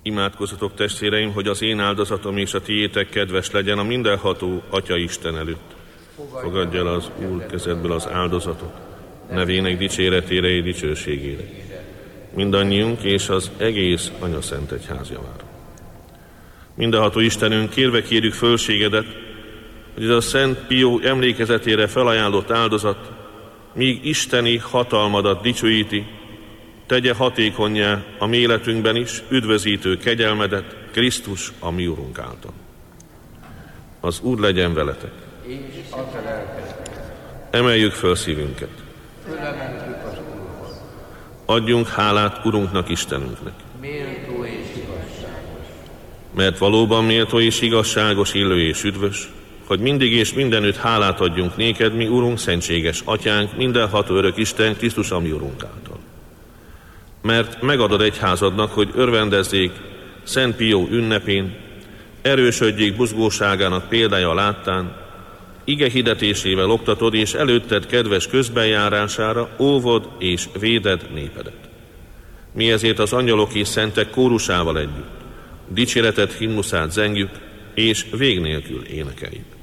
Imádkozzatok, testvéreim, hogy az én áldozatom és a tiétek kedves legyen a mindenható Atya Isten előtt. Fogadj el az Úr kezedből az áldozatot, nevének dicséretére és dicsőségére. Mindannyiunk és az egész Anyaszent Egyház javára. Mindenható Istenünk, kérjük fölségedet, hogy ez a Szent Pió emlékezetére felajánlott áldozat, míg isteni hatalmadat dicsőíti, tegye hatékonnyá a mi életünkben is üdvözítő kegyelmedet Krisztus a mi Urunk által. Az Úr legyen veletek. Emeljük föl szívünket. Adjunk hálát Urunknak, Istenünknek. Méltó és igazságos. Mert valóban méltó és igazságos, illő és üdvös, hogy mindig és mindenütt hálát adjunk néked, mi Urunk, szentséges Atyánk, mindenható örök Isten, Krisztus a mi Urunk által. Mert megadod egyházadnak, hogy örvendezzék Szent Pió ünnepén, erősödjék buzgóságának példája láttán, ige hirdetésével oktatod, és előtted kedves közbenjárására óvod és véded népedet. Mi ezért az angyalok és szentek kórusával együtt dicséretet, himnuszát zengjük, és vég nélkül énekeljük.